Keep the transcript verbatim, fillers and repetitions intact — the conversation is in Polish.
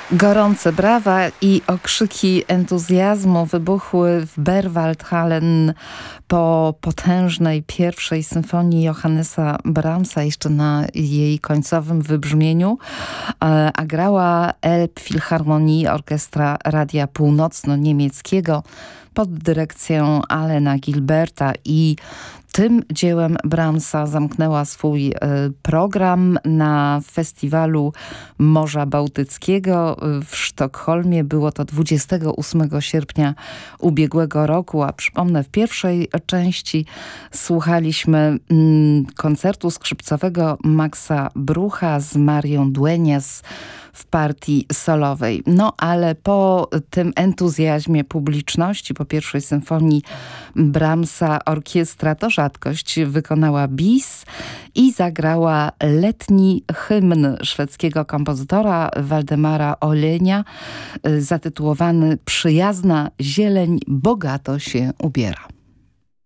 Gorące brawa i okrzyki entuzjazmu wybuchły w Berwaldhallen po potężnej pierwszej symfonii Johannesa Brahmsa, jeszcze na jej końcowym wybrzmieniu, a grała Elbphilharmonie, orkiestra Radia Północno-Niemieckiego pod dyrekcją Alena Gilberta, i tym dziełem Brahmsa zamknęła swój program na festiwalu Morza Bałtyckiego w Sztokholmie. Było to dwudziestego ósmego sierpnia ubiegłego roku, a przypomnę, w pierwszej części słuchaliśmy koncertu skrzypcowego Maxa Brucha z Marią Dueñas w partii solowej. No ale po tym entuzjazmie publiczności, po pierwszej symfonii Brahmsa, orkiestra to rzadkość wykonała bis i zagrała letni hymn szwedzkiego kompozytora Waldemara Olenia, zatytułowany Przyjazna zieleń bogato się ubiera.